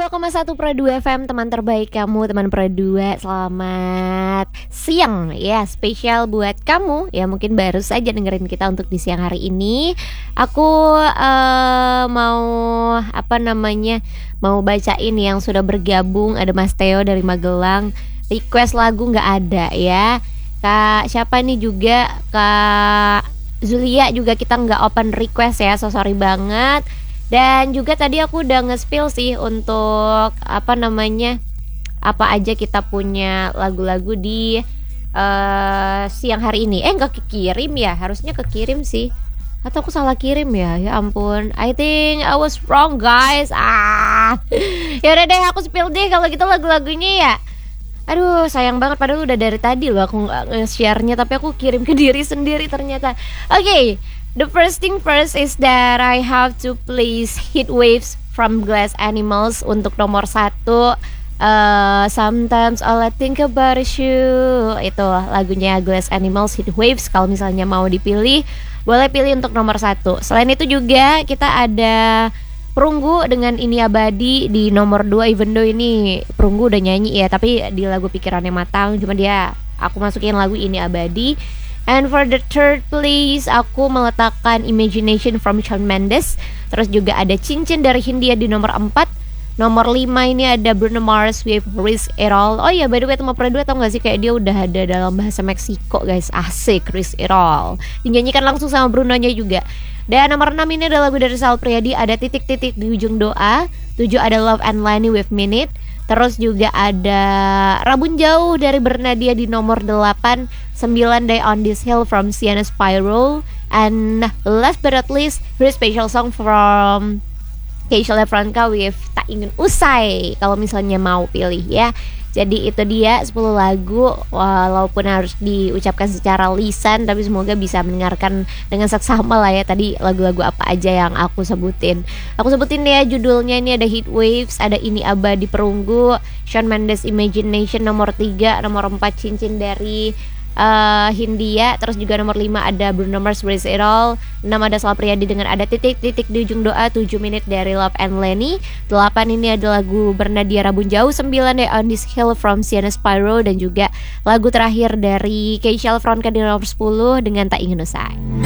102,1 Pro 2 FM, teman terbaik kamu, teman Pro 2. Selamat siang ya, spesial buat kamu ya, mungkin baru saja dengerin kita untuk di siang hari ini. Aku mau mau bacain yang sudah bergabung. Ada Mas Theo dari Magelang, request lagu nggak ada ya. Kak siapa nih juga, Kak Zulia juga kita nggak open request ya, so sorry banget. Dan juga tadi aku udah nge-spill sih untuk apa aja kita punya lagu-lagu di siang hari ini. Nggak kekirim ya, harusnya kekirim sih. Atau aku salah kirim ya? Ya ampun, I think I was wrong guys. Ya udah deh, aku spill deh kalau gitu lagu-lagunya ya. Aduh sayang banget, padahal udah dari tadi loh aku nggak nge-share-nya, tapi aku kirim ke diri sendiri ternyata. Oke. The first thing first is that I have to place Heat Waves from Glass Animals untuk nomor 1. Sometimes all I think about is you. Itu lagunya Glass Animals, Heat Waves. Kalau misalnya mau dipilih, boleh pilih untuk nomor 1. Selain itu juga kita ada Perunggu dengan Ini Abadi di nomor 2. Even though ini Perunggu udah nyanyi ya, tapi di lagu Pikirannya Matang, cuma aku masukin lagu Ini Abadi. And for the third place, aku meletakkan Imagination from Shawn Mendes. Terus juga ada Cincin dari Hindia di nomor 4. Nomor 5 ini ada Bruno Mars with Risk It All. Oh iya, by the way teman Pro 2 tau gak sih, kayak dia udah ada dalam bahasa Meksiko guys. Asik, Risk It All, dinyanyikan langsung sama Bruno-nya juga. Dan nomor 6 ini ada lagu dari Sal Priadi, ada Titik-Titik di Ujung Doa. 7 ada Love and Lani with Minute. Terus juga ada Rabun Jauh dari Bernadia di nomor 8. 9 Day on This Hill from Sienna Spiral. And last but not least, very special song from Keisha Lefranca with Tak Ingin Usai, kalau misalnya mau pilih ya. Jadi itu dia 10 lagu, walaupun harus diucapkan secara lisan, tapi semoga bisa mendengarkan dengan seksama lah ya. Tadi lagu-lagu apa aja yang aku sebutin. Aku sebutin ya judulnya, ini ada Heat Waves, ada Ini Abadi Perunggu, Shawn Mendes Imagination nomor 3, nomor 4 Cincin dari Hindia. Terus juga nomor 5 ada Bruno Mars Raise It All. 6 ada Sal Priadi dengan ada Titik-Titik di Ujung Doa. 7 Minute dari Love and Lenny. 8 ini ada lagu Bernadia Rabun Jauh. 9 Day on This Hill from Sienna Spiral. Dan juga lagu terakhir dari Keisha Lefranca di nomor 10 dengan Tak Ingin Usai.